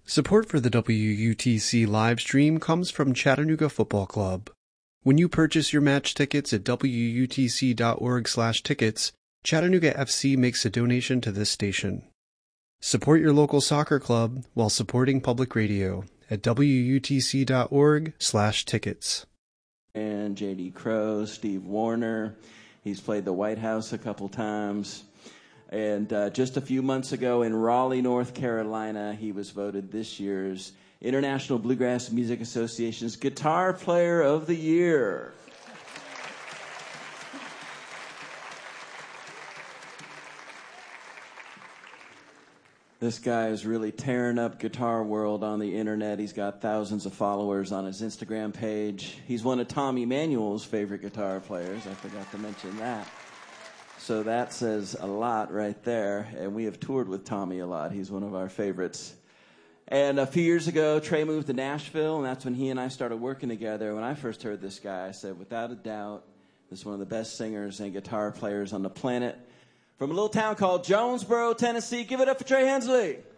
Support for the WUTC live stream comes from Chattanooga Football Club. When you purchase your match tickets at wutc.org/tickets, Chattanooga FC makes a donation to this station. Support your local soccer club while supporting public radio at wutc.org/tickets. And J.D. Crowe, Steve Warner. He's played the White House a couple times. And just a few months ago in Raleigh, North Carolina, he was voted this year's International Bluegrass Music Association's Guitar Player of the Year. This guy is really tearing up guitar world on the internet. He's got thousands of followers on his Instagram page. He's one of Tom Emanuel's favorite guitar players. I forgot to mention that. So that says a lot right there. And we have toured with Tommy a lot. He's one of our favorites. And a few years ago, Trey moved to Nashville, and that's when he and I started working together. When I first heard this guy, I said, without a doubt, this is one of the best singers and guitar players on the planet. From a little town called Jonesboro, Tennessee, give it up for Trey Hensley.